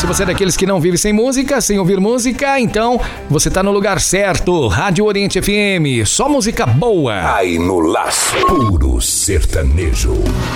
Se você é daqueles que não vive sem música, sem ouvir música, então você tá no lugar certo. Rádio Oriente FM, só música boa. Aí no laço, puro sertanejo.